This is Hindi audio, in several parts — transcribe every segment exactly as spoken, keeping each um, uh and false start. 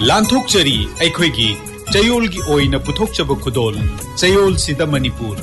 लांथोकचरी अखोइगी चयोलगी ओइना पुथोकचब खुदोल चयोल सिदा मणिपुर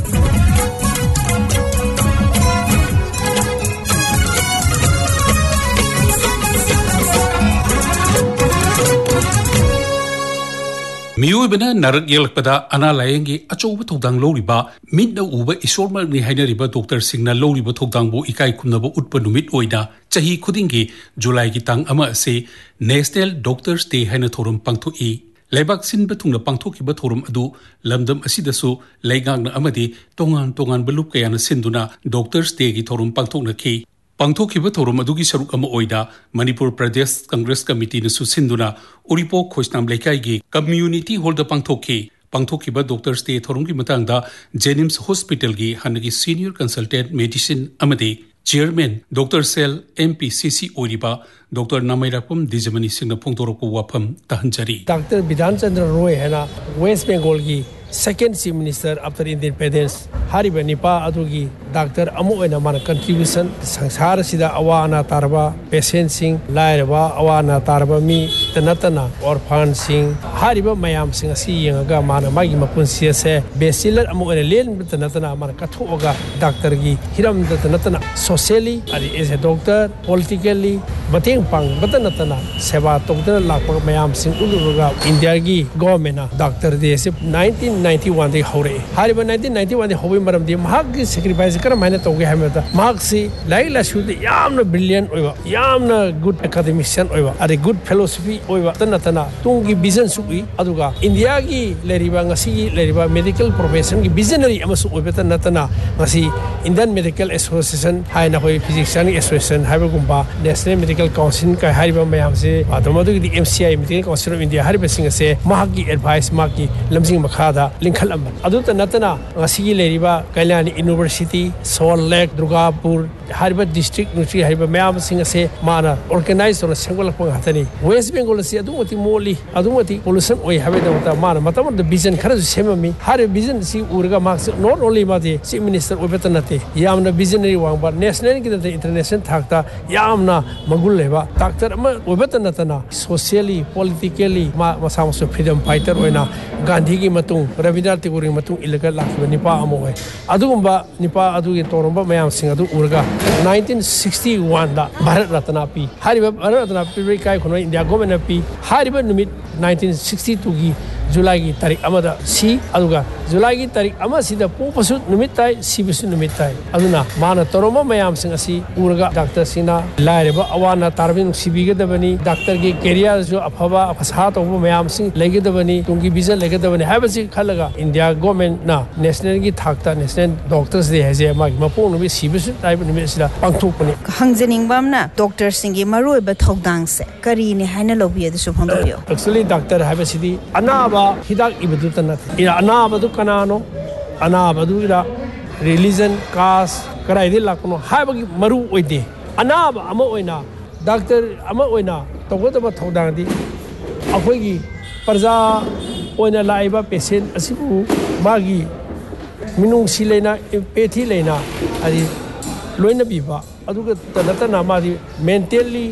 मियोबना नरक येलकपदा अना लायेंगे अचौब थौदांग लौरिबा मिटना उबा ईश्वरमरनी हाइनरिबा डॉक्टर सिंगना लौरिबा थौदांगबो इकाई खुमनबो उटपा नुमित ओइना चाही खुदिंगी जुलाई की तांग अमा से नेशनल डॉक्टर्स डे हाइना थोरम पांगथोई लेबाक सिनबा थुंगना पांगथोकिबा थोरम अदु लमदम असिदसु लेगांगना अमदि तोंगान तोंगान बलुप कयाना सिंदुना डॉक्टर्स डे की थोरम पांगथोकनखि पांगथोकिबा थोरम अदुगी सरुक अमा ओइदा मणिपुर प्रदेश कांग्रेस कमिटी नसु सिंदुना उरिपो खोजनाम लेकाईगी कम्युनिटी हॉल दा पांगथोकी पांगथोकिबा डॉक्टर्स डे थोरमगी मतंगदा जेनिम्स हॉस्पिटल की हनगी senior consultant medicine अमदि chairman doctor cell MPCC ओरिबा doctor नामैरापम दिजमनी Singh फोंदोरको वाफम तहंजरी doctor Bidhan Chandra Roy है वेस्ट बंगाल की second chief minister after independence Harib Nipah अदुगी doctor अमु ओइना मान कंट्रीब्यूशन संसार सिदा अवाना तारबा पेशेंट सिंह लायरबा अवाना तारबा मी तनतना ऑर्फन सिंह हारिब मयाम सिंह असि यंगा मान मागी मपुंसी से बेसिलर अमु ओइना लेन तनतना मान कथोगा डॉक्टर की Hiram तनतना socially as a doctor politically मतेंग पांग बतनतना सेवा तोगदन लाख मयाम सिंह उलुगा इंडिया की गवर्नमेंट डॉक्टर दे से nineteen ninety-one दे हौरे हारिब nineteen ninety-one दे हौबे मरमदि महाग सैक्रिफाइस करमायना तोगे हैमता महाग सी लाइक लासुदे यामना ब्रिलियंट ओइबा यामना गुड एकेडमिशियन ओइबा अरे गुड फिलोसफी ओइबा तनतना तुंगी विजन सुई अदुगा इंडिया की लेरिबा ngasi लेरिबा मेडिकल प्रोफेशन की visionary अमसु ओइबा तनतना ngasi Indian medical association हाइना होय physician association हाइबगुंबा national medical council का हारिबा मयाम से आदमदुगी MCI medical council of India हारिबा सिंग से महागी advice माकी लमजिंग मखादा लिंखलम अदुत नतना ngasi लेरिबा Kalyani university soul lake Durgapur हारिबा district नुची हारिबा मयाम सिंग से माना ऑर्गेनाइज और सेंगोलप हातनी वेस्ट बंगाल से अदुमति मोली अदुमति पोल्यूशन ओइ हाबेदमता माना मतम द विजन खरजु सेममी हारे विजन सि उरगा marks not only made chief minister ओबेतनते यामना visionary वांगबा national की इंटरनेशनल थाकता यामना मगुल लेबा डॉक्टर अमा ओबेतनतना सोशली पॉलिटिकली मा मसामसु फ्रीडम फाइटर ओइना गांधी की मतुं रविंद्रनाथ टैगोर की मतुं इलगा लाखिबा निपा अमो है अदुगुंबा निपा अदुगे तोरंबा मयाम सिंग अदु उरगा nineteen sixty-one दा भारत रत्न पी हारिबा भारत रत्न पी काय खुनो इंडिया गवर्नमेंट पी हारिबा निमित nineteen sixty-two की जुलाई की तारीख अमदा सी अदुगा जुलाई की तारीख अमा सिदा पोपसु निमित ताई सिबिसु निमित ताई अदुना माना तोरंबा मयाम सिंग असि उरगा डॉक्टर सिना लायरबा अवाना तारबिन सिबिगदबनी डॉक्टर की कैरियर जो अफबा अफसा तोबो मयाम सिंग लेगदबनी तुंगी विजन लेगदबनी हाबसि खलगा इंडिया गवर्नमेंट ना नेशनल की थाकता नेशनल डॉक्टर्स डे है मागी मपोंग नुबि सिबिसु ताइब निमित सिदा पांगथोकपनि हंगजनिंगबामना डॉक्टर सिंग की मरोइबा थौदांग से करीने हाइना लोबियदु सुफंगबियो एक्चुअली डॉक्टर हाबसिदी अनाबा हिदाक इबदु तनत इना अनाबदु कनानो अनाबदु इरा रिलीजन कास्ट कराइदे लाकनो हाबगी मरु ओइदे अनाब अमा ओइना डॉक्टर अमा ओइना तोगदबा थौदांदी अखोइगी प्रजा ओइना लाइबा पेशेंट असिबु मागी मिनुंग सी लेना पेथी लेना अदि लोइना बिबा अदुगा तनतना मादी मेंटली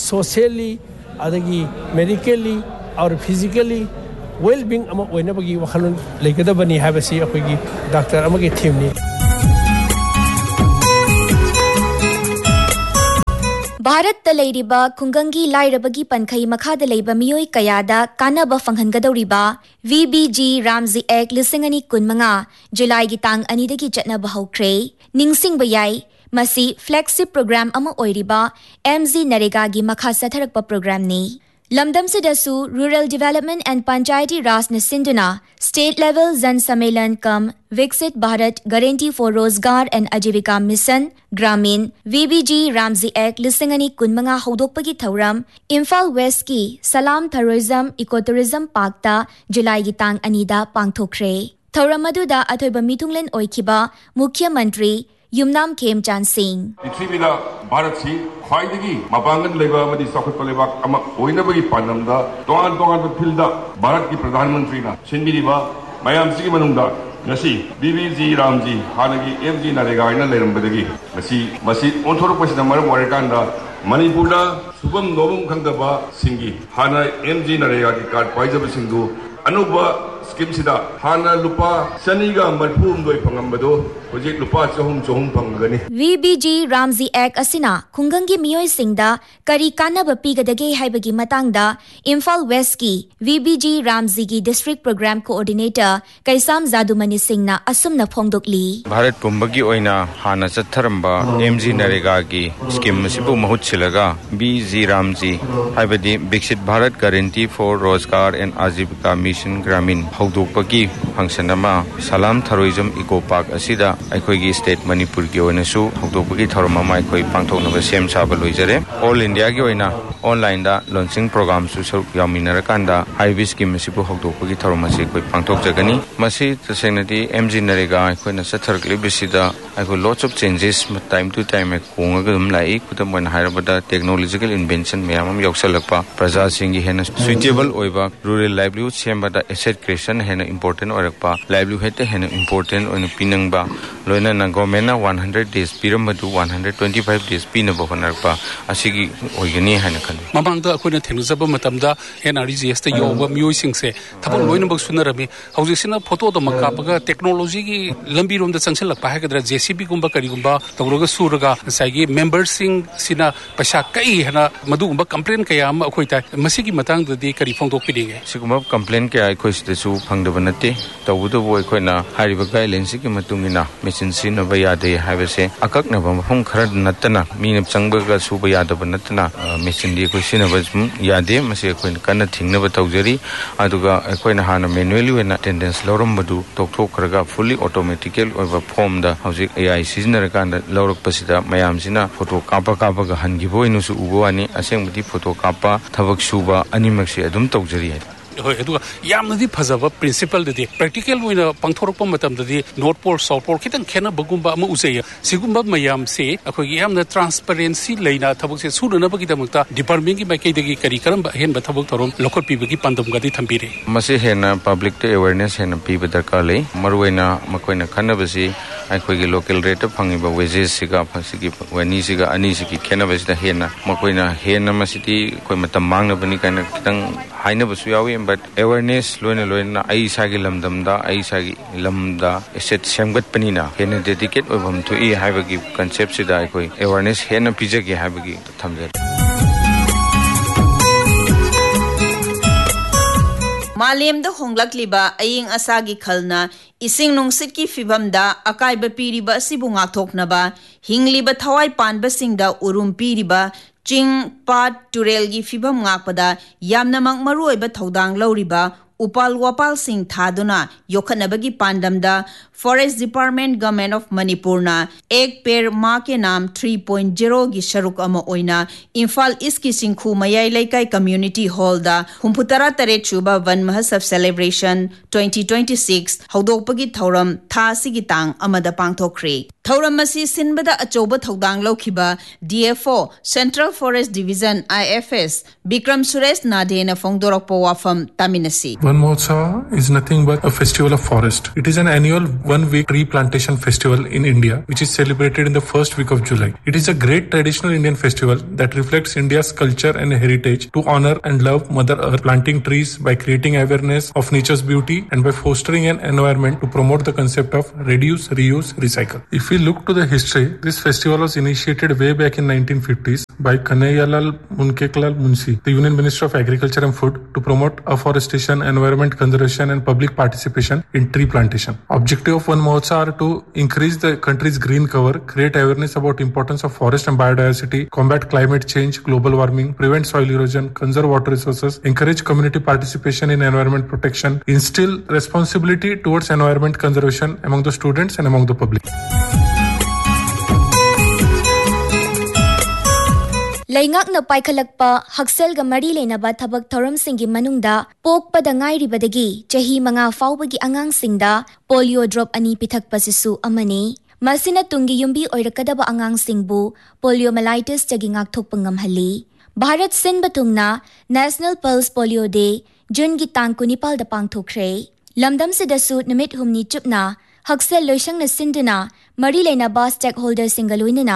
सोशली अदगी मेडिकली और फिजिकली वेल बीइंग अमा ओइनाबगी वखलन लेगदबनी हाबसी अखोइगी डॉक्टर अमगे थीमनी भारत तलेरिबा खुंगंगी लाइरबगी पनखई मखाद लेबा मियोई कयादा कानबा फंगहनगदौरिबा वीबीजी रामजी एक्ट लिसिंगनी कुनमंगा जुलाई की तांग अनिदगी चटनबा हौख्रे निंगसिंगबा याई मसी फ्लेक्सिब प्रोग्राम अमा ओइरिबा एमजी नरेगा गी मखा सथरकपा प्रोग्राम ने लमदम से दसु रूरल डेवलपमेंट एंड पंचायती राज ने सिंधुना स्टेट लेवल जन सम्मेलन कम विकसित भारत गारंटी फॉर रोजगार एंड आजीविका मिशन ग्रामीण VBG Ramji act लिसिंगनी कुनमंगा हौदोकपगी थौरम Imphal waste की सलाम टूरिज्म इको टूरिज्म पार्कता जुलाई की तांग अनीदा पांगथोख्रे थौरम अदुदा अथोइबा मिथुंगलेन ओइखिबा मुख्यमंत्री युमनाम खेमचांद सिंह पृथ्वीदा भारत सी ख्वाइदगी मपांगन लेबा मदि सखत लेबाक अमा ओइनबगी पानमदा तोंगान तोंगान फिल्डा भारत की प्रधानमंत्री ना सिनबिरिबा मयाम सिगी मनुंगदा ngasi BBG Ramji हानगी MG NREGA ina लेरमबदगी ngasi masi onthorok pasina maram warikanda Manipur Shubham नोबम खंगबा सिंगी हाना एमजी नरेगा की कार्ड पाइजब सिंधु अनुबा स्कीम सिदा हाना लुपा सनीगा मरफूम दोई फंगमबदो होजिक लुपा चहुम चहुम फंगगनी V B G Ramsey Act asina khungangi miyoi singda kari kanaba pigadage haibagi matangda Imphal West ki V B G Ramsey ki District Program Coordinator Kaisam Zadumani Singhna asumna phongdokli Bharat pumbagi oina hana chatharamba M G Narega ki scheme sibu mahut chilaga B G Ramsey haibadi Biksit Bharat Guarantee for Rozgar and Ajivika Mission Gramin hawdokpagi function ama Salam Tourism Eco Park asida अखोगी state Manipur की ओनसु हौदोपगी थोरम अमा अखोई पांगथोकनबा सेम साबा लोइजरे ऑल इंडिया की ओइना ऑनलाइन दा लॉन्चिंग प्रोग्राम सु सरुक यामिनर कांदा हाईवे स्कीम सिबु हौदोपगी थोरम असे अखोई पांगथोक जगनी मसी तसेनदी एमजी नरेगा अखोइना सथरकली बिसिदा अखो lots of changes time to time कोंगगम lie कुदम one हायरबदा technological invention मयाम योक्सलकपा प्रजा सिंगी हेना suitable ओइबा rural livelihood सेमबदा asset creation हेना इंपोर्टेंट ओरकपा लाइवलीहुड हेना इंपोर्टेंट ओइन पिनंगबा लोइना ना government one hundred days पिरम मदु one hundred twenty-five days pin बहनरपा असिगी ओइगनी हाना खन ममांगदा अखोइना थेनुजब मतमदा एनआरजीएस ता योबा मियोइ सिंगसे थबक लोइना बक सुनरमी हौजिसिना फोटो द मकापगा टेक्नोलॉजी की लंबी रोम द संगसलक पाहगदरा जेसीबी गुंबा करिगुंबा तवरगा सुरगा साइगी मेंबर सिंग सिना पैसा कई हना मदुगुंबा कंप्लेन कया अम अखोइता मसिगी मतंगददी करि फोंदोकपिदिगे सिगुंबा कंप्लेन कया अखोइसदसु फंगदबनते तवुदबो अखोइना हारिबा गाइडलाइंस की मतुंगिना मेचिन सिनबा यादे हाइबसे अककनबा मफम खर नतना मीन चंगबगा सुबा यादब नतना मेचिन दी अखोइ सिनबा यादे मसे अखोइन कन्न थिंगनबा तौजरी अदुगा अखोइना हाना manually vena attendance लौरमबदु तोकथोखरगा fully automatically ओइबा form दा हौजिक एआई सिजनरकांदा लौरकपसिदा मयामसिना फोटो कापा कापागा हनगिबोइनुसु उबवानी असेंबदी फोटो कापा थबक सुबा अनिमक्सी अदुम तौजरी है होय अदुगा यामनदी फजबा principal ददी practical ओइना पांगथोरकपा मतमददी north pole south pole खितंग खेना बगुंबा अमा उजैया सिगुंबा मयाम से अखोगी यामना ट्रांसपेरेंसी लेना थबक से सुननबगी दमकता डिपार्टमेंट की माइकैदगी करी करम हेन बथबक थरोम लोकल पिबगी पंदमगदी थंबिरे मसे हेना पब्लिक ते अवेयरनेस हेना पिब दरकार ले मरुवेना मकोइना खनबसी अखोगी लोकल रेट फंगिबा वेजेस सिगा फसिगी वनी सिगा अनि सिगी खेनबसिदा हेना मकोइना हेना मसिति कोइ मतम मांगनबनी काना खितंग हाइनबसु यावी but awareness loina loina ai sagi lamdamda ai sagi lamda asset semgat panina hena dedicate obam to e haibagi concept sida koi awareness hena pijage haibagi thamjer मालेमदा होंगलकलिबा अयिंग असागी खलना इसिंग नुंगसित की फिबमदा अकाइबा पीरिबा असिबु ngathoknaba hingliba thawai panba singda urum piriba चिंग पाट टुरेलगी फिबम ngakpada yamna mang maruoiba thodang lauriba upal wapal sing thaduna yokhanabagi pandamda Forest Department Government of Manipur na ek per ma ke naam three point oh gi sharuk ama oina Imphal East ki singkhu mayai laikai community hall da humputara tare chuba van mahasab celebration twenty twenty-six haudokpagi thoram tha sigi tang amada pangthokre thoram masi sinbada achoba thodang lokhiba D F O Central Forest Division I F S Bikram Suresh Nadena phongdorokpo wafam taminasi Van Mahotsav is nothing but a festival of forest. It is an annual one-week tree plantation festival in India, which is celebrated in the first week of July. It is a great traditional Indian festival that reflects India's culture and heritage to honor and love Mother Earth, planting trees by creating awareness of nature's beauty and by fostering an environment to promote the concept of reduce, reuse, recycle. If we look to the history, this festival was initiated way back in nineteen fifties by Kanhaiyalal Munkeklal Munshi, the Union Minister of Agriculture and Food, to promote afforestation, environment conservation and public participation in tree plantation. Objective of Van Mahotsav are to increase the country's green cover, create awareness about importance of forest and biodiversity, combat climate change, global warming, prevent soil erosion, conserve water resources, encourage community participation in environment protection, instill responsibility towards environment conservation among the students and among the public. Laingakna paikhalakpa hakselga mari leinaba thabak thoramsinggi manungda pokpada ngairibadagi chahi manga faubagi angangsingda polio drop ani pithakpasisu amani masina tungi yumbi oirakadaba angangsingbu poliomyelitis jagi ngakthokpa ngamhali Bharat sinba tungna National Pulse Polio Day June gi tang kunipal da pangthokre lamdam sidasu numit humni chupna haksel loisangna sinduna mari leinaba stakeholder singa loinana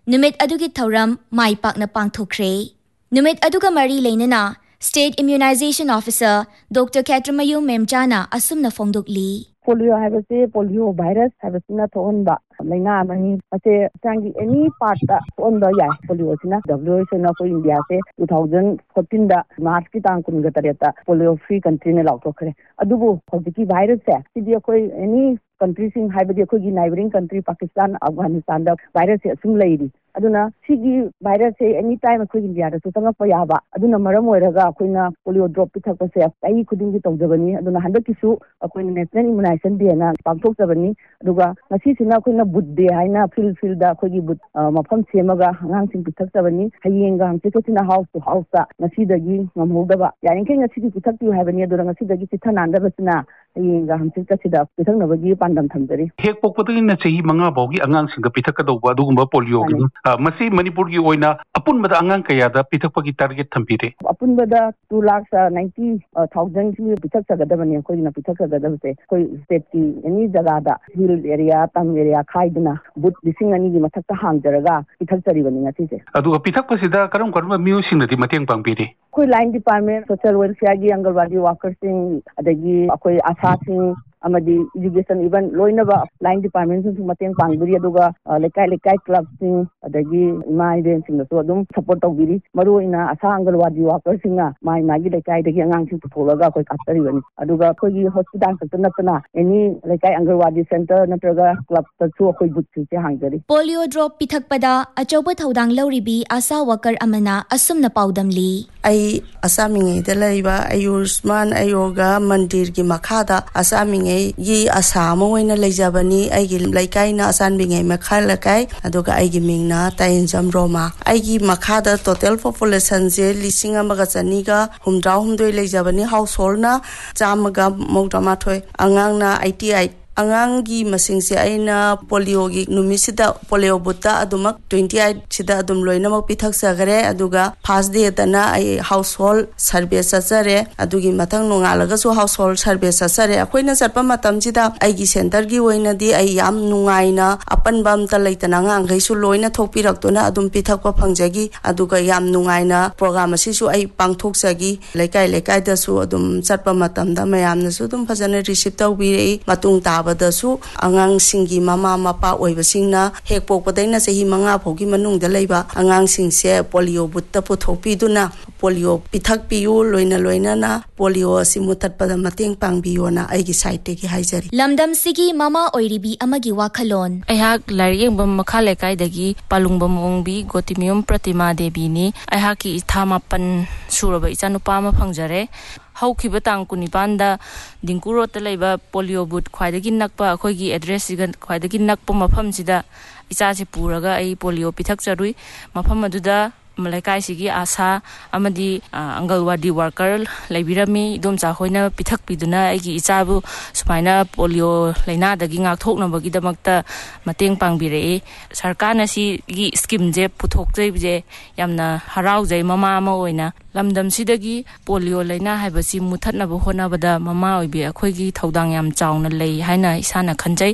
नुमित अदुगी थौरम माई पाकना पांगथोखरे नुमित अदुगा मरी लेनना state immunisation officer doctor कैट्रमयू मेमचाना असुमना फोंदोकली polio हाइबसे polio virus हाइबसिना थोनबा लैना मही असे सांगी एनी पार्ट दा थोनबा याय पोलियो सिना डब्ल्यूएचओ ना को इंडिया से twenty fourteen दा मार्च की तांग कुन गतरेता पोलियो फ्री कंट्री ने लाउथोखरे अदुबो हौजिकी वायरस से सिदी कोई एनी कंट्री सिंग हाइबदि कोई नाइबरिंग कंट्री पाकिस्तान अफगानिस्तान दा वायरस से सुम लेरी अदुना सिगी वायरस से एनी टाइम कोई इंडिया दा सुतंग पयाबा अदुना मरम ओइरगा कोइना पोलियो ड्रॉप पिथक से आई खुदिंग तौजबनी अदुना हंदक किसु कोइना नेशनल इम्यूनाइजेशन डे ना पांथोकजबनी अदुगा नसी सिना कोइना बुड डे हाइना फिल फिल दा कोई बुड मफम सेमगा अंगांग सिंग पिथकजबनी हयेंगा हमसे कोचिना हाउस टू हाउस दा नसी दगी ngमहोदबा यानि के नसी की पिथकती हाइबनी अदुना नसी दगी पिथा नांदबसना हयेंगा हमसे कसिदा पिथकनबगी पांदम थमजरी हेक पोकपतगी न चही मंगा बावगी अंगांग सिंग पिथकदौबा दुगुंबा पोलियो गी मसी मणिपुर की ओइना अपुनबदा अंगांग कयादा पिथकपगी target थम्पिरे अपुनबदा two lakh ninety thousand की पिथकसगदबनी कोइना पिथकसगदबसे कोई स्टेट की एनी जगह दा हिल एरिया तम एरिया खाइदना बुट लिसिंग अनि की मथकता हांगजरगा पिथकसरिबनी ngasiसे अदुगा पिथकपसिदा करम करम मिउ सिंगदि मतेंग पांगपिरे कोई लाइन डिपार्टमेंट सोशल वेलफेयर की अंगनवाड़ी वर्कर्स सिंग अदगी कोई आशा सिंग अमदी एजुकेशन इवन लोइनबा लाइन डिपार्टमेंट सिंग मतेंग पांगबिरी अदुगा लेकाय लेकाय क्लब सिंग अदगी इमा इवेंट सिंग तो अदुम सपोर्ट तौबिरी मरुइना आशा अंगनवाड़ी वर्कर्स सिंग माई मागी लेकाय दगी अंगांग सिंग पुथोलगा कोई कातरिबनी अदुगा कोई हॉस्पिटल तक नतना एनी लेकाय अंगनवाड़ी सेंटर नत्रगा क्लब तसु कोई बुथ से हांगजरी पोलियो ड्रॉप पिथकपदा अचौब थौदांग लौरिबी आशा वर्कर अमना असुमना पाउदमली आई असामिंगे दलाइबा आयुष्मान आयोगा मंदिर की मखादा असामिंगे ये असाम ओइना लेजाबनी आइगी लाइकाइना असानबिंगे मखा लकाय अदुगा आइगी मिंगना ताइनजम रोमा आइगी मखादा टोटल पॉपुलेशन जे लिसिंग अमगा चनीगा हुमद्रा हुमदोय लेजाबनी हाउस होल्डना चामगा मौद्रामाथोय अंगांगना eighty-eight अंगांगी मसिंग से आइना पोलियो की नुमिसिदा पोलियो बुत्ता अदुमक twenty-eight सिदा अदुम लोइनमक पिथक सगरे अदुगा फर्स्ट डे तना आई हाउस होल्ड सर्वे ससरे अदुगी मथंग नोंगालगसु हाउस होल्ड सर्वे ससरे अखोइना चटपा मतम सिदा आइगी सेंटर की ओइनादी आई याम नुंगाइना अपनबम त लैतना ngangai लोइना थोकपिरक्तोना अदुम पिथकपा फंगजगी अदुगा याम नुंगाइना प्रोग्राम असिसु आई पांगथोकसगी लेकाय लेकाय दसु अदुम चटपा मतमदा मयामनसु अदुम फजने रिसीव तौबिरे मतुंग ता बदसु अंगांग सिंगी मामा मापा ओइबसिंगना हेक पोकपदैना चही मंगा foggy मनुंगदा लैबा अंगांग सिंगसे polio बुत्ता पुथोकपिदुना polio पिथक PU लोइना लोइनाना polio असि मुथतपदा मतेंग पांगबियोना आइगी साइट की हाइजरी लमदम सिगी मामा ओइरिबी अमगी वाखलोन अहाक लारियंबम मखा लेकाइदगी पालुंगबम ओंगबी गोतिमियम प्रतिमा देवीनी अहाकी इथा मापन सुरबा इचानुपा मा फंगजरे हौखिबा तांग कुनिपानदा दिंकु रोड लेबा पोलियो बुथ ख्वाइदगी नकपा अखोइगी एड्रेस सिगन ख्वाइदगी नकपा मफम सिदा इचासे पुरगा आई पोलियो पिथक चरुई मफम अदुदा मलाइकाई सिगी आशा अमदी anganwadi worker लेबिरमी दोमचा होइना पिथक पिदुना आइगी इचाबु सुमाइना polio लैनादगी ngaktoknabagi damakta mateng pangbire sarkarna sigi scheme je puthokjaibe yamna haraujai mama ama oina lamdam sidagi polio laina haibasi muthatnabu honabada mama oibe akhoigi thodang yam chauna lei haina isana khanjai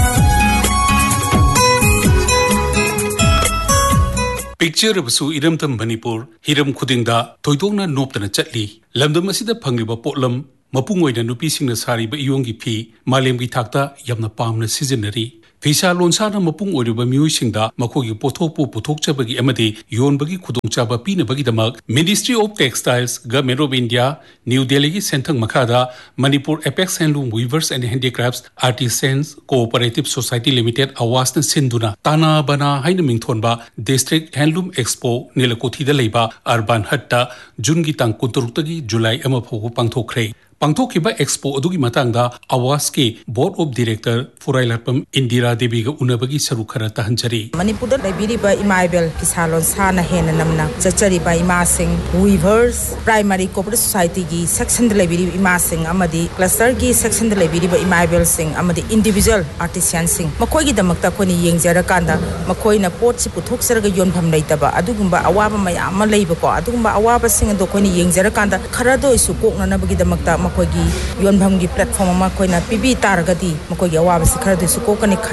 picture Basu इरमतम Manipur Hiram खुदिंगदा थोइदोंना नोपतना चटली लमदम असिदा फंगलिबा पोटलम मपुंग ओइना नुपीसिंगना सारिबा इयोंगी फी मालेमगी थाकता यमना पामना सिजनरी फिसा लोनसाना मपुंग ओइरिबा मियोइसिंगदा मखोगी पोथोकपु पुथोकचबगी अमदि योनबगी खुदोंचाबा पीनबगीदमक ministry of textiles government of India new Delhi की सेंथंग मखादा Manipur apex handloom viewers and handicrafts artisans cooperative society limited अवासना सिंधुना ताना बना हाइन मिंथोनबा डिस्ट्रिक्ट हैंडलूम एक्सपो नीलकोठीदा लेबा अर्बन हट्टा जून की तांग कुंतरुक्तगी जुलाई अमा फाउ पांथोखरे पांथोखिबा एक्सपो अदुगी मतांगदा आवास के बोर्ड ऑफ डायरेक्टर फुराइलापम इंदिरा देवी गा उनबगी सरुख खरा तहंजरी मणिपुर लाइब्रेरी इमाइबल किसालोन साना हेन नमना चचरी बा इमा Singh viewers primary cooperative society की सेक्शन लाइब्रेरी इमा सिंह अमदी क्लस्टर की section library इमाइबल Singh अमदी individual artisan Singh मखोई की दमकता कोनी येंगजरा कांदा मखोइना पोट सि पुथोकसरगा योनफम लेतबा अदुगुंबा अवाबा मयाम लेबको अदुगुंबा अवाबा सिंह दो कोनी येंगजरा कांदा खरा दो इसु कोकननबगी दमकता मखोगी योनफम की प्लेटफॉर्म मा कोइना पीबी तारगदी मखोगी अवाबा सि खरा दो इसु कोकनी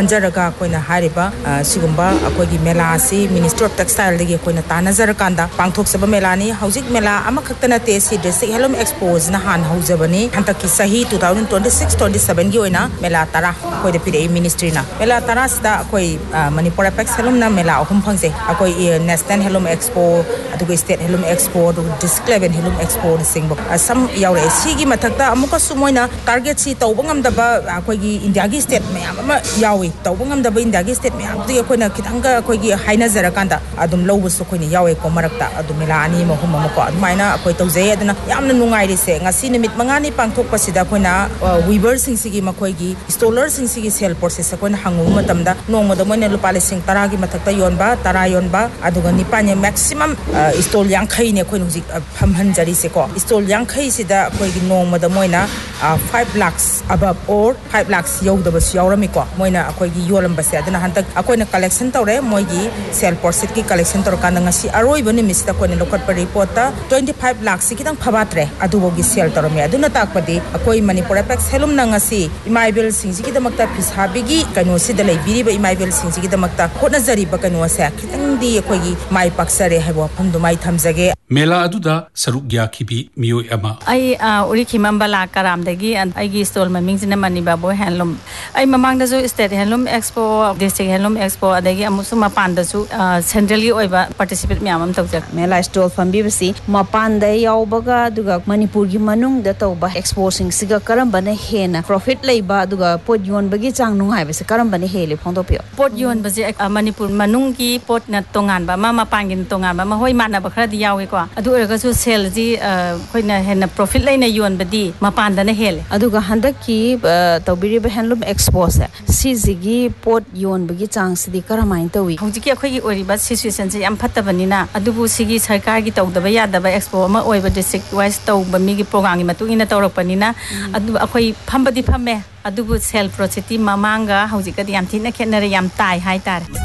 खंजरगा कोइना हारिबा सिगुम्बा अखोगी मेला asi Ministry of Textile dagi koina tanazarkanda pangthokchaba melani hauzik mela amakhakta nate si district helom expos na han haujabani hantaki sahi twenty twenty-six twenty-seven gi oina mela tara koide pire ministry na mela tara sida koi Manipur Apex helom na mela ahum phangse akoi National Helom Expo adugo State Helom Expo adugo District level Helom Expo singbo asam yaure sigi mathakta amuka sumoina target si tawbangam daba akoi gi India gi state mayam ama yawi tawbangam daba India gi state mayam du koina kithanga akoi gi haina zarakanda adum lowbusu koina yawe ko marakta adum mela ani ma hum ko admaina akoi tawjai aduna yamna nungai ri se ngasi nimit mangani pangthok pasida koina weaver sing sigi makoi gi stoller sing sigi sell process koina hangu matamda nongmoda moina lupa lising tara gi mathakta yonba tara yonba aduga nipanya maximum stall yankhai ne koina hujik phamhan jari se ko stall yankhai sida koi gi nongmoda moina five lakhs above or five lakhs yodabas yaurami ko moina akoi gi yolamba se aduna hantak akoina collection tawre moi gi sell process ki collection tor kan ngasi aroi bani mista koina lokat pa report ta twenty-five lakhs ki kitang phabatre adubo gi sell tormi aduna takpadi akoi Manipur Apex helum na ngasi imaibil singji ki damakta phisabi gi kanu sida lei biri ba imaibil singji ki damakta hotna jari ba kanu se kitang di akoi gi mai paksare haibo phamdu mai thamjage मेला अदुदा सरुक ग्या खिबी मियोय अमा आई उरी खिमंबला कराम दगी आई गी स्टॉल ममिंग जिना मनी बाबो हैंडलूम आई ममांग दजो state handloom expo district handloom expo अदगी अमुसु मपान दसु सेंट्रली ओइबा पार्टिसिपेट म्याम तौजक मेला स्टॉल फंबी बसी मपान द यावबगा दुगा मणिपुर गी मनुंग द तौबा एक्सपो सिंग सिगा करम बने हेना प्रॉफिट लेबा दुगा पोट योन बगी चांग नुंग हाइबे से करम बने हेले फोंदो पियो पोट योन बजे मणिपुर मनुंग की पोट न तोंगान बा मा मपान गी तोंगान बा म होय माना बखरा दि यावे को अदु अरगसु सेल जी खोइना हेना प्रॉफिट लेना योन बदी मपान दने हेले अदुगा हंदक की तौबिरिबा हैंडलूम एक्सपो से सीजिगी पोट योन बगी चांग सिदि करमाइन तवी हौजिकी अखोइगी ओरिबा सिचुएशन से याम फत्तबनिना अदुबु सिगी सरकार की तौदबा यादबा एक्सपो अमा ओइबा डिस्ट्रिक्ट वाइज तौबा मिगी प्रोग्राम की मतुगिना तौरकपनिना अदु अखोइ फंबदी फम्मे अदुबु सेल प्रोसेटी ममांगा हौजिकदी याम थिना खेनरे याम ताई हाइ तार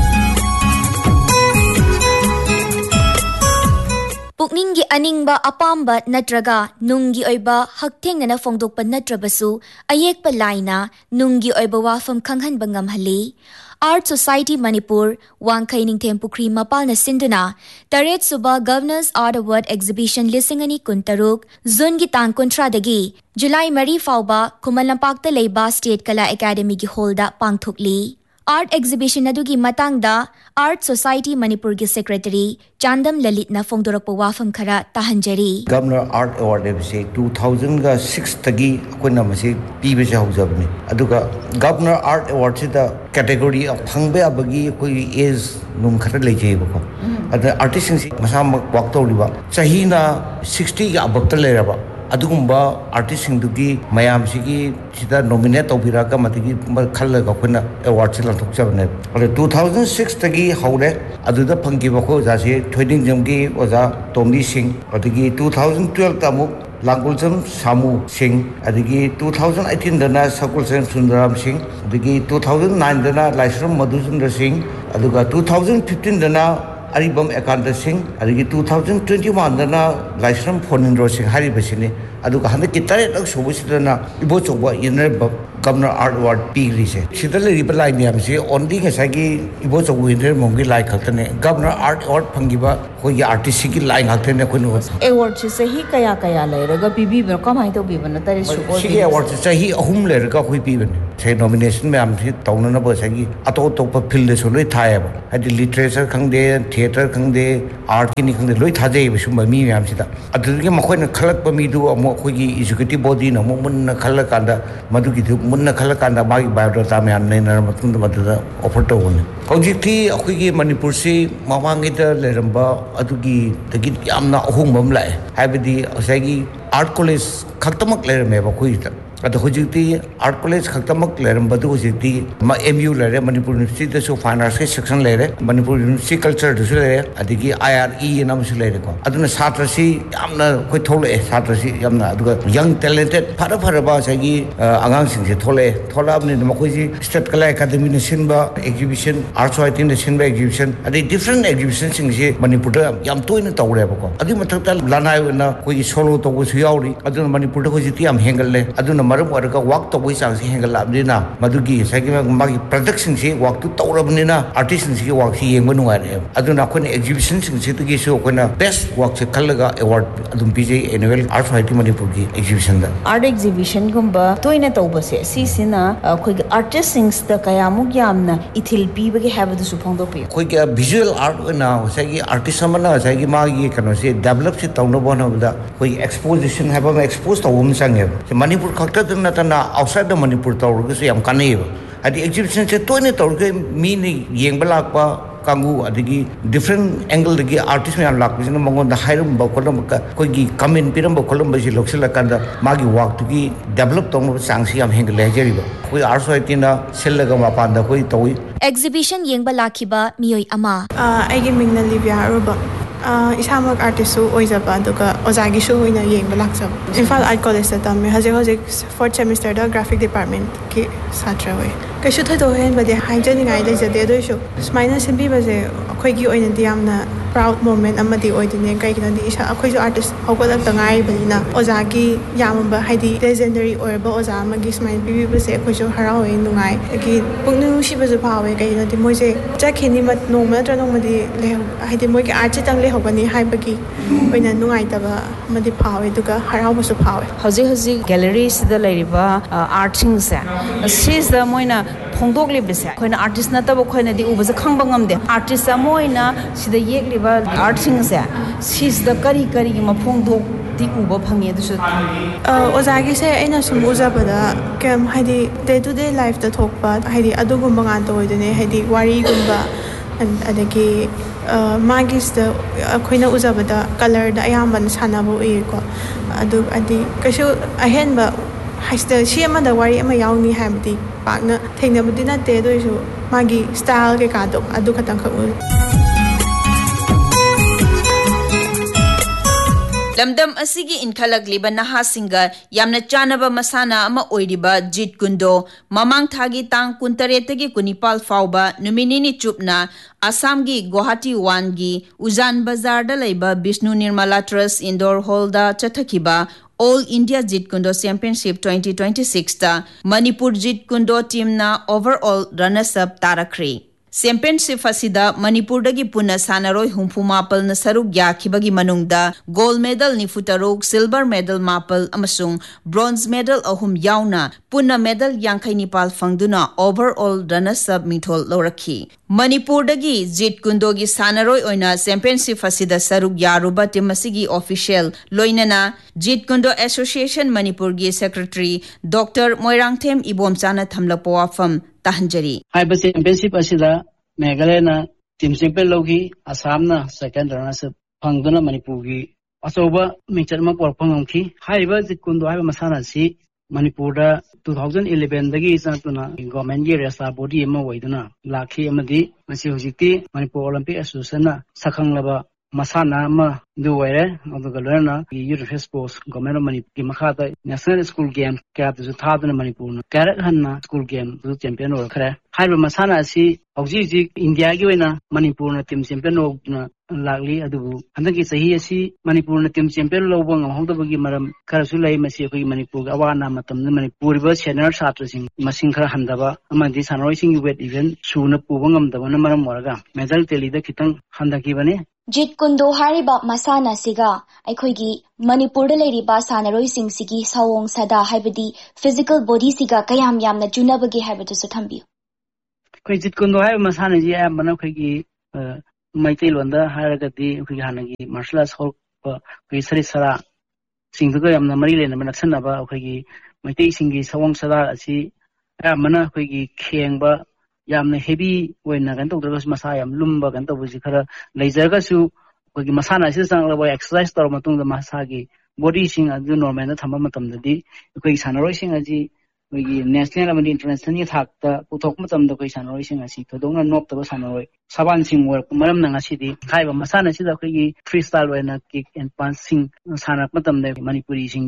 पुकनिंगी अनिंगबा अपाम्बा नत्रगा नुंगी ओइबा हक्थेंगना फोंदोकपा नत्रबसु अयेकपा लाइना नुंगी ओइबा वाफम खंगहनबा ngamhali Art Society Manipur Wangkai Ningthem Pukri Mapalna Sinduna Taret Suba Governors Art Award Exhibition Lisingani Kuntaruk Zungi Tang Kuntradagi July Mari Fauba Kumalampakta Leiba State Kala Academy gi Holda Pangthukli Art Exhibition adugi matangda Art Society Manipur gi Secretary Chandam Lalitna Fongdorakpa wafam khara tahanjari Governor Art Award se two thousand six tagi koina mase pibe ja hojabni aduga Governor Art Award se da category of phangbe abagi koi age num khara leje bako ada artist sing masa wak tawliba chahina sixty ga abakta leraba adugumba artist sing dugi mayam sigi sida nominate tawbiraga matigi khallaga koina award se lanthok chabne ale two thousand six tagi haure aduda phangki bako jase thoiding jamgi oja Tomdi Singh adigi two thousand twelve tamuk Langulsam Samu Singh adigi two thousand eighteen dana Sakulsam Sundaram Singh adigi two thousand nine dana Laisram Madhusundar Singh aduga two thousand fifteen dana Aribam Ekanta Singh adigi two thousand twenty-one dana Laisram Phonindro Singh hari basini aduga hande kitare lak sobusidana ibo chokba inner Governor Art Award pigri se sidale ribla niam se only ngasagi ibo chokbu inner mongi lai khaktane Governor Art Award phangiba koi artist ki lai khaktane kono award se sahi kaya kaya lairaga pibi ber kamai to bibana tare support si award se sahi ahum lairaga koi pibane se nomination me am thi tawnana ba sagi ato to pa field so loi thai ba adi literature khangde theater khangde art ki ni khangde loi thajai ba sum mi me am sida adugi makoi na khalak pa mi du mo koi gi executive body na mo mun na khalakanda madu gi munna khalakanda magi biodata me am nei na matun da offer to one hojikti akoi gi Manipur si mawangi da leramba adugi tagi yamna ahum bam lai habidi asagi art college khaktamak lerame ba koi ta ado hojikti art college khaktamak leramba du hojikti ma M U lere Manipur University da so fine arts section lere Manipur University culture du lere adigi I R E nam su lere ko aduna satra si yamna koi thole satra si yamna aduga young talented phara phara ba sagi angang sing se thole thola apni makoi si state kala academy ne sinba exhibition art society ne sinba exhibition adi different exhibition sing se Manipur da yam toina tawre ba ko adi mathak ta lanai na koi solo to ko su yauri aduna Manipur da hojikti yam hengal le aduna मरम ओरगा वर्क तौबई चांग से हेंगलाबनिना मदुगी साइगी मागी प्रोडक्शन से वर्क तो तौरबनिना आर्टिस्ट से वर्क से येंग नुंगारे अदुना कोन एग्जीबिशन से तगी सो कोना बेस्ट वर्क से खलगा अवार्ड अदुम पीजे एनुअल आर्ट सोसाइटी मणिपुर की एग्जीबिशन दा आर्ट एग्जीबिशन गुम्बा तोइना तौबसे सीसिना अखोई आर्टिस्ट सिंग्स द कयामुक यामना इथिल पीबगे हैबदुसु फोंदोपि कोई के विजुअल आर्ट ना साइगी आर्टिस्ट समना साइगी मागी कनो से डेवलप से तौनो बनबदा कोई एक्सपोजिशन हैबा में एक्सपोज तौम संगे मणिपुर खक्ता नतना आउटसाइड द मणिपुर तौरगसु याम कानेब आदि एग्जीबिशन से तोइने तौरगे मी ने येंबा Lakpa Kangu अदगी different angle दगी artist में लाकबिसना मंगोन हाइरम बकोलम कोई कमेंट पिरम बकोलम बसी लोकसल कंदा मागी वर्क तुगी डेवलप तौम चांगसी याम हेंग लेजरिबा कोई आर्ट सोसाइटी ना सेलगा मापान दा कोई तौई एग्जीबिशन येंबा लाखिबा मियोय अमा आइगे मिंगना लिविया रुबा इसामक आर्टिस्ट ओइजाबा दुगा ओजागी शो होइना येंबा लाक्सब इम्फाल आर्ट कॉलेज दा तमे हजे हजे फोर्थ सेमेस्टर दा ग्राफिक डिपार्टमेंट की छात्र होय कैसु थदो हेन बदे हाइजनिंगाय लेजदे दोइसो स्माइना सिंबी बजे अखोइगी ओइनदि यामना प्राउड मोमेंट अमदि ओइदिने कैगिनदि इसा अखोइजो आर्टिस्ट हौगलक तंगाय बलिना ओजागी यामबा हाइदि लेजेंडरी ओइबा ओजा अमगी स्माइन पीबी बसे अखोइजो हरावै नुंगाय कि पुंगनु सिबजो फावे कैगिनदि मोइजे जाखिनि मत नोंमा नत्र नोंमदि ले हाइदि मोइगे आर्ट चितंग ले होगनी हाइबगी ओइना नुंगाइतबा मदि फावे दुगा हरावबसु फावे हजि हजि गैलरी सिदा लैरिबा आर्ट सिंगसे सिसदा मोइना फोंदोकलिबसे अखोइना आर्टिस्ट नतबो खोइना दि उबसे खंबा ngamde आर्टिस्ट अमोइना सिदा येकलिबा आर्ट सिंगसे सिसदा करी करी मफोंदोक दि उबा फंगे दुसु ओजागी से अइना सुम उजाबदा केम हाइदि डे टू डे लाइफ दा थोकपा हाइदि अदुगुम्बा गान तोइदने हाइदि वारी गुम्बा अदगी मागिसदा अखोइना उजाबदा कलर दा अयामबन सानाबो उइको अदु अदि कैसु अहेनबा हाइस्ता सियमदा वारी अमा याउनी हाबदि पाकना थेंगनबदि नते दोइसु मागी स्टाइल के कादो अदु खतंग खउ लमदम असिगी इनखलगलिबा नहासिंगा यामना चानबा मसाना अमा ओइरिबा जीत कुंडो ममांग थागी तांग कुंतरेतगी कुनिपाल फाउबा नुमिनिनी चुपना असम की गुवाहाटी वन की उजान बाजार दा लैबा Vishnu Nirmala trust indoor hall दा चथखिबा ऑल इंडिया जीत कुंडो चैंपियनशिप twenty twenty-six ता मणिपुर जीत कुंडो टीम ना overall runners up तारखरे championship असिदा Manipur दगी पुना सानरोय हुंफु मापल न सरुक याखिबगी मनुंगदा गोल्ड मेडल निफु तरुक सिल्वर मेडल मापल अमसुंग ब्रोंज मेडल अहुम याउना पुना medal यांखै Nepal फंगदुना overall runners up मिथोल लौरखी Manipur दगी जीत कुंडो की सानरोय ओइना चैंपियनशिप असिदा सरुक यारुबा टीम असिगी ऑफिशियल लोइनना जीत कुंडो एसोसिएशन मणिपुर की secretary doctor Moirangthem इबोमचाना थमलपो वाफम ताहंजरी हाइबा championship असिदा मेघालयना team champion लोगी असमना सेकंड रनर्स फंगदुना मणिपुर की अचौबा मिंचरमा पोरफंगमखी हाइबा जीत कुंडो हाइबा मसाना सी मणिपुर twenty eleven दगी चतुना गवर्नमेंट की रेस्टा बॉडी अमा वइदुना लाखी अमदी मसी हुजिति मणिपुर ओलंपिक एसोसिएशन सखंगलबा मसाना अमा दुवैरे अदुगा लोना youth sports government of Manipur की मखादा national school game captain थादुना Manipur carat हन्ना स्कूल गेम चैंपियन ओरखरे हाइबा मसाना असि हौजी जी इंडिया की वैना मणिपुर टीम चैंपियन ओना लागली अदुबु हंदकी सही असि Manipur team champion Lobo ngahongdabagi maram kharasu lai masi akoi manipur awana matam manipur ba senior छात्र सिंह मसिंग खरा हंदबा अमदि सानरोय सिंह वेट इवेंट सुना पुबा ngamdaba na maram waraga medal teli da khitang handaki bane जीत कुंडो हारिबा मसाना सिगा अखोइगी मणिपुर लेरिबा सानरोय सिंह सिगी सवोंग सदा हाइबदी फिजिकल बॉडी सिगा कयाम यामना जुनबगे हाइबदुसु थंबियु कोइ जीत कुंडो हाइ मसाना जी आ बना खोइगी मैतै लोंदा हारगदी खोइगी हानगी मार्शल आर्ट्स हो कोइ सरि सरा सिंगदुगा यामना मरि लेना मनखसनबा खोइगी मैतै सिंगी सवोंग सदा असि आ मना खोइगी खेंगबा यामना हेवी ओइना गन तौद्रगस मसा याम लुम्बा गन तौबुजि खरा लेजरगसु कोइ मसाना सि सांगलबा एक्सरसाइज तौर मतुंग मसागी बॉडी सिंग अदु नॉर्मल ना थंबा मतमदि कोइ सानरोय सिंग अजि कोइ नेशनल अमदि इंटरनेशनल थाकता पुथोक मतमदा कोइ सानरोय सिंग असि थदोंना नोपतबा सानरोय सबान सिंग वर्क मरम नंगासिदि खाइबा मसाना सिदा कोइ free style ओइना kick and punch Singh Sana मतमदा Manipuri सिंगी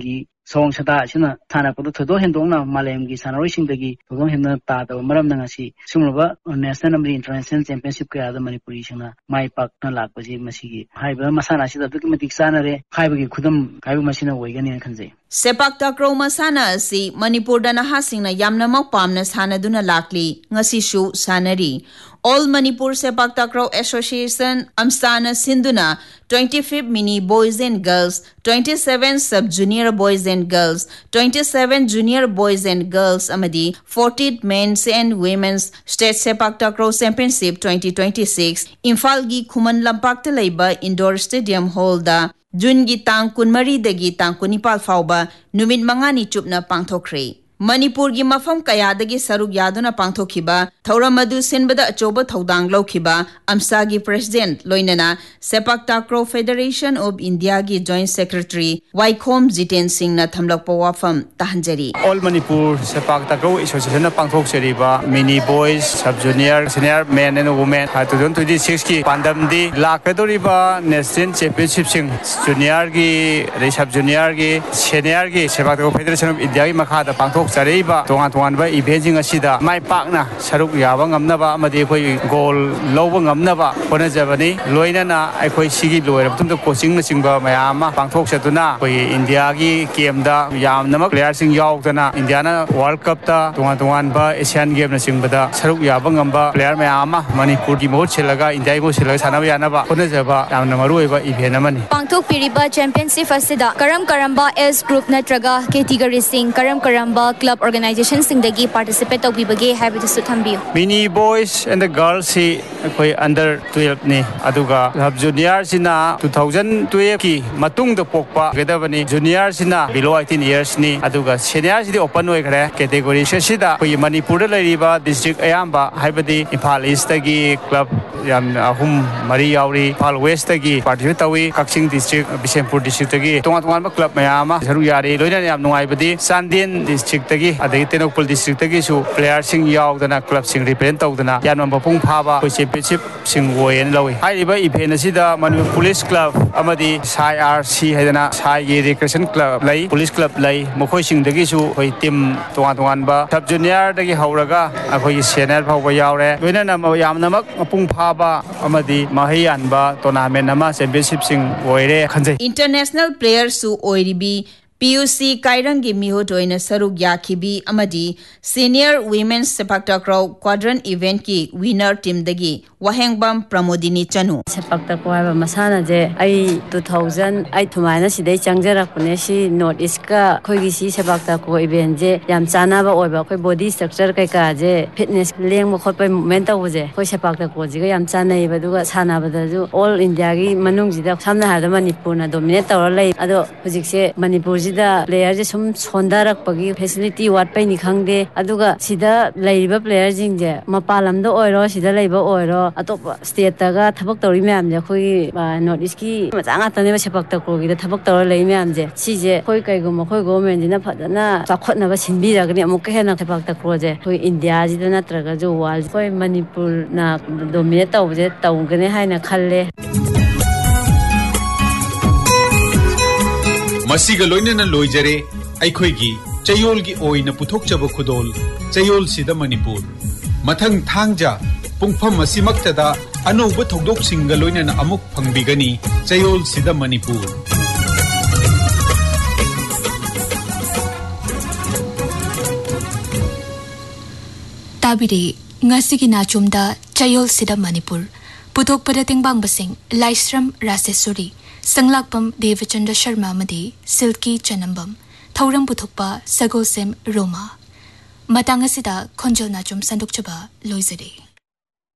Song Sata Sina Tana Puto Hendona Malem Gi Sanarishing the Gi Pudo Henda Tata Maram Nangasi Sumaba National International Championship Kaya the Manipulation My Pak Nalapaji Masigi Hyber Masana Sida Diplomatic Sanare Hyber Kudum Kaibu Machina Wagan and Kanze Sepak takraw masana si Manipur da nahasing na yamna magpam na sana duna lakli ngasi shu sanari. All Manipur Sepak Takraw Association Amstana Sinduna twenty-fifth Mini Boys and Girls, twenty-seven Sub Junior Boys and Girls, twenty-seven Junior Boys and Girls Amadi fortieth Men's and Women's State Sepak Takraw Championship twenty twenty-six Imphal gi Khuman Lampak ta leiba Indoor Stadium Hall da June gi tang kunmari dagi tang kunipal fauba numit mangani chupna pangthokre. Manipur gi mafam kayadagi saruk yaduna pangthokiba thauramadu sinbada achoba thodang lokhiba amsa gi president loinana Sepak Takraw Federation of India gi joint secretary Waikhom Jiten Singh na thamlakpa wafam tahanjari. All Manipur Sepak Takraw Association na pangthok seriba mini boys sub junior senior men and women twenty twenty-six ki pandamdi lakadoriba national championship sing junior gi sub junior gi senior gi Sepak Takraw Federation of India gi makhada pangthok Sariba, Tongan Tonganba, Ibejing Asida, my partner, Saruk Yabang Amnava, Madi Goal, Lowang Amnava, Ponazavani, Loinana, I quite Sigi Loy, up to the coaching Simba, Mayama, Bangkok Satuna, Indiagi, Kiamda, Yam Namak, Players in Yautana, Indiana, World Cup, Tongan Tonganba, Asian Game Simbada, Saruk Yabangamba, Player Mayama, Manipur, Mo Chilaga, Indigo Silla, Sanavianava, Ponazava, Yamnamarueva, Ibenamani. Bangkok Piriba Championship Asida, Karam Karamba S Group Natraga, category sing, Karam Karamba. Club organizations singdagi participate tawbibage habitu thambiu. Mini boys and the girls si koi under twelve ni aduga sub junior sina two thousand twelve ki matung da pokpa gedabani junior sina below eighteen years ni aduga senior si open oi khare category sida koi Manipur da lariba district ayamba haibadi Imphal East gi club yam ahum mari yauri Imphal West gi participate tawi Kaksing district Bisempur district gi tonga tonga club mayama saru yari loina yam nuai badi Sandin district tagi adagi Tenokpul district tagi su players sing yaudana club sing represent tawdana yanam bapung phaba koi championship sing woyen lawi haiba event asida Manipur Police Club amadi Sai R C haidana Sai gi recreation club lai police club lai mokhoi sing dagi su koi team tonga tongan ba sub junior dagi hauraga akoi senior phaba yaure loina nam yam namak apung phaba amadi mahi anba tournament ama championship sing woire khanjai international players su oiribi P U C Kairangi Mihotoina Saruk Yakibi Amadi Senior Women's Sepak Takraw Quadrant Event ki winner team dagi Wahengbam Pramodini Chanu Sepak Takraw masana je ai two thousand eight thumana sidai changjarak pune si North East ka khoigi si Sepak Takraw event je yam chana ba oiba khoi body structure kai ka je fitness leng mo khot pai movement taw je khoi Sepak Takraw ji ga yam chana iba duga sana ba da ju all India gi manung ji da samna ha da Manipur na dominate taw lai ado hujik se Manipur da player je sum sondarak pagi facility wat pai ni khangde aduga sida laiba player jing je mapalam do oiro sida laiba oiro atop state ga thabak tori myam je khoi North East ki machanga tane Sepak Takraw gi da thabak tor lai myam je si je khoi kai go ma khoi government jina phadana chakhotna ba sinbi ra gani amuk hena Sepak Takraw je khoi India ji da natraga jo wal khoi Manipur na dominate taw je taw gane haina khalle Masiga loinana loijare aikhoigi chayolgi oina puthokchaba khudol chayol sida Manipur mathang thangja pungpham asimaktada anouba thogdok singa loinana amuk phangbigani chayol sida Manipur tabiri ngasigi nachumda chayol sida Manipur puthokpada tingbang basing Laisram Rasesuri Sanglakpam Devachandra Sharma Madi Silky Chanambam Thauram Puthukpa Sagosem Roma Matangasida Konjol Nachum Sandukchaba Loizade